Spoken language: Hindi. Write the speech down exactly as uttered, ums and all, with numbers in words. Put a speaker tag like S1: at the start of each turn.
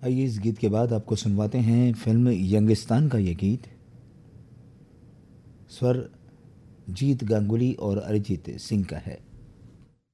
S1: आइए इस गीत के बाद आपको सुनवाते हैं फिल्म यंगिस्तान का ये गीत। स्वर जीत गांगुली और अरिजीत सिंह का है।